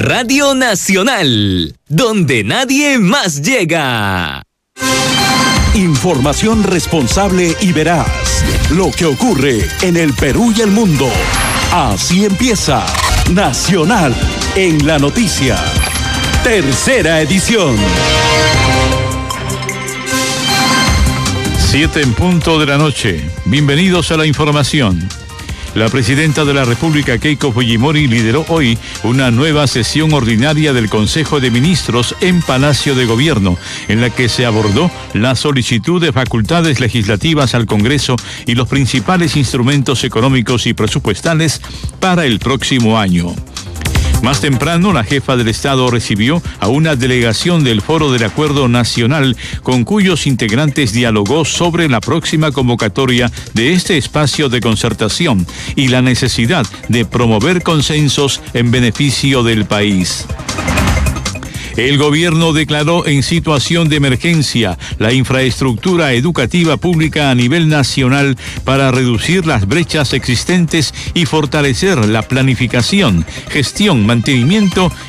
Radio Nacional, donde nadie más llega. Información responsable y veraz. Lo que ocurre en el Perú y el mundo. Así empieza Nacional en la Noticia. Tercera edición. 7:00 p.m. Bienvenidos a la información. La presidenta de la República, Keiko Fujimori, lideró hoy una nueva sesión ordinaria del Consejo de Ministros en Palacio de Gobierno, en la que se abordó la solicitud de facultades legislativas al Congreso y los principales instrumentos económicos y presupuestales para el próximo año. Más temprano, la jefa del Estado recibió a una delegación del Foro del Acuerdo Nacional, con cuyos integrantes dialogó sobre la próxima convocatoria de este espacio de concertación y la necesidad de promover consensos en beneficio del país. El gobierno declaró en situación de emergencia la infraestructura educativa pública a nivel nacional para reducir las brechas existentes y fortalecer la planificación, gestión, mantenimiento